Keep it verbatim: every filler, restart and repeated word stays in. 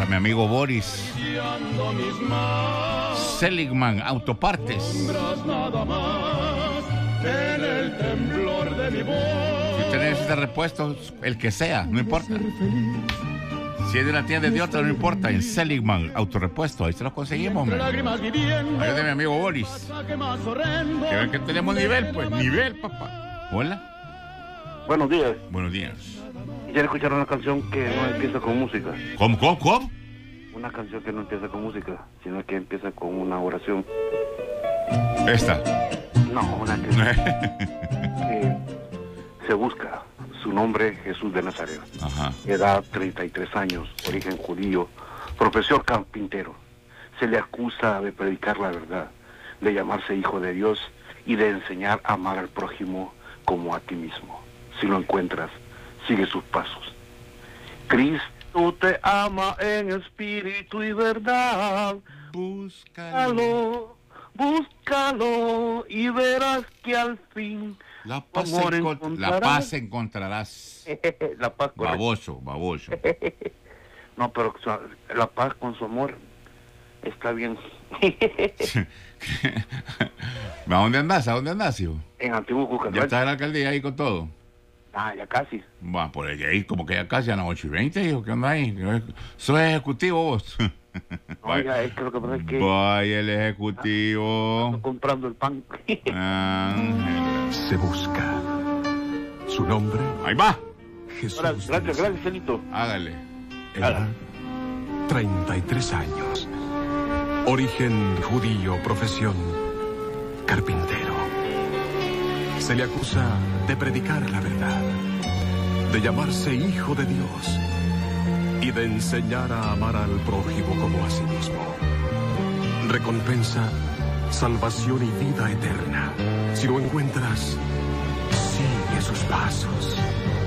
mi amigo Boris. Seligman Autopartes. Si tenés este repuesto, el que sea, no importa. Si es de una tienda de otra, no importa. En Seligman Autorepuesto, ahí se los conseguimos, man. Ahí es de mi amigo Boris. Que ven que tenemos nivel, pues. Nivel, papá. Hola. Buenos días. Buenos días. Quisiera escuchar una canción que no empieza con música. ¿Cómo, cómo, cómo? Una canción que no empieza con música, sino que empieza con una oración. Esta. No, una que eh, se busca. Su nombre, Jesús de Nazaret. Ajá. Edad treinta y tres años, origen judío, profesor carpintero. Se le acusa de predicar la verdad, de llamarse hijo de Dios y de enseñar a amar al prójimo como a ti mismo. Si lo encuentras, sigue sus pasos. Cristo te ama en espíritu y verdad. Búscalo, búscalo y verás que al fin La paz, encont la paz encontrarás. La paz, correcto. Baboso, baboso. No, pero la paz con su amor está bien. ¿A dónde andás? ¿A dónde andás, hijo? En Antiguo Cucatlán. ¿Ya está en la alcaldía ahí con todo? Ah, ya casi. Va, por ahí como que ya casi a las ocho y veinte, hijo. ¿Qué onda ahí? ¿Soy ejecutivo vos? Oiga, es que lo que pasa es que... Vaya el ejecutivo. Ando comprando el pan. Ángel. Se busca. Su nombre. Ahí va. Jesús. Gracias, gracias, gracias, Celito. Hágale. Edad, treinta y tres años. Origen judío, profesión carpintero. Se le acusa de predicar la verdad, de llamarse hijo de Dios y de enseñar a amar al prójimo como a sí mismo. Recompensa, salvación y vida eterna. Si lo encuentras, sigue sus pasos.